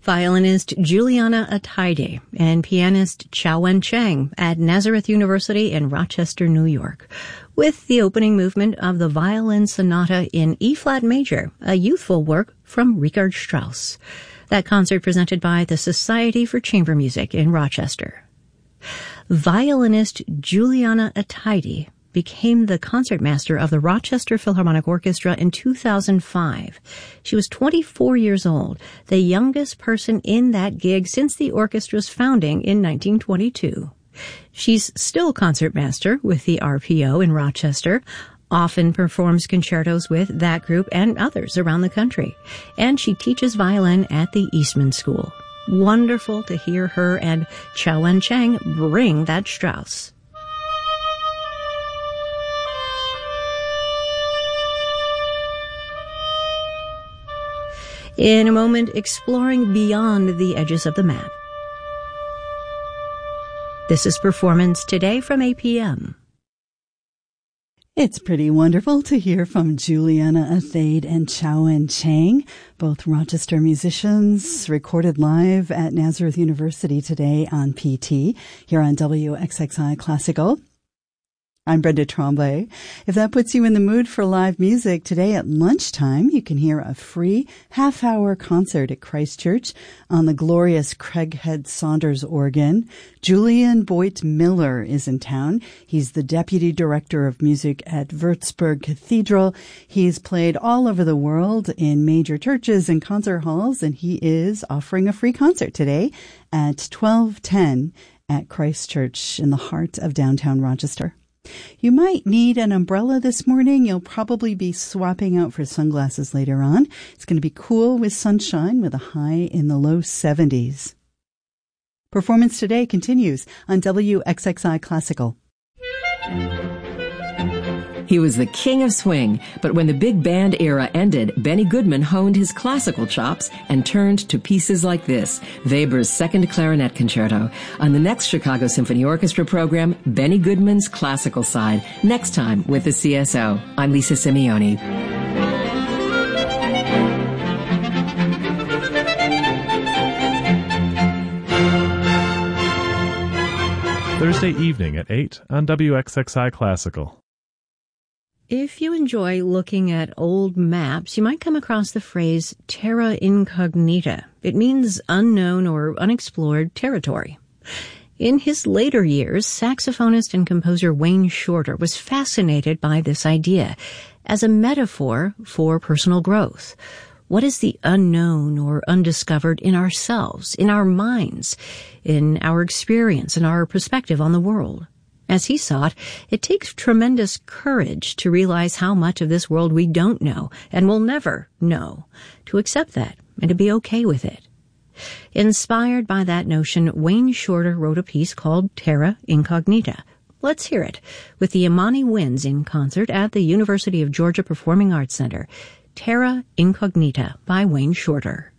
Violinist Juliana Ataide and pianist Xiaowen Cheng at Nazareth University in Rochester, New York, with the opening movement of the Violin Sonata in E-flat major, a youthful work from Richard Strauss. That concert presented by the Society for Chamber Music in Rochester. Violinist Juliana Ataide became the concertmaster of the Rochester Philharmonic Orchestra in 2005. She was 24 years old, the youngest person in that gig since the orchestra's founding in 1922. She's still concertmaster with the RPO in Rochester, often performs concertos with that group and others around the country, and she teaches violin at the Eastman School. Wonderful to hear her and Xiaowen Cheng bring that Strauss. In a moment, exploring beyond the edges of the map. This is Performance Today from APM. It's pretty wonderful to hear from Juliana Ataide and Xiaowen Cheng, both Rochester musicians, recorded live at Nazareth University today on PT, here on WXXI Classical. I'm Brenda Tremblay. If that puts you in the mood for live music, today at lunchtime, you can hear a free half-hour concert at Christ Church on the glorious Craighead Saunders organ. Julian Boyd Miller is in town. He's the Deputy Director of Music at Würzburg Cathedral. He's played all over the world in major churches and concert halls, and he is offering a free concert today at 12:10 at Christ Church in the heart of downtown Rochester. You might need an umbrella this morning. You'll probably be swapping out for sunglasses later on. It's going to be cool with sunshine with a high in the low 70s. Performance Today continues on WXXI Classical. He was the king of swing, but when the big band era ended, Benny Goodman honed his classical chops and turned to pieces like this, Weber's Second Clarinet Concerto. On the next Chicago Symphony Orchestra program, Benny Goodman's classical side, next time with the CSO. I'm Lisa Simeoni. Thursday evening at 8 on WXXI Classical. If you enjoy looking at old maps, you might come across the phrase terra incognita. It means unknown or unexplored territory. In his later years, saxophonist and composer Wayne Shorter was fascinated by this idea as a metaphor for personal growth. What is the unknown or undiscovered in ourselves, in our minds, in our experience, in our perspective on the world? As he saw it takes tremendous courage to realize how much of this world we don't know and will never know, to accept that and to be okay with it. Inspired by that notion, Wayne Shorter wrote a piece called Terra Incognita. Let's hear it with the Imani Winds in concert at the University of Georgia Performing Arts Center. Terra Incognita by Wayne Shorter.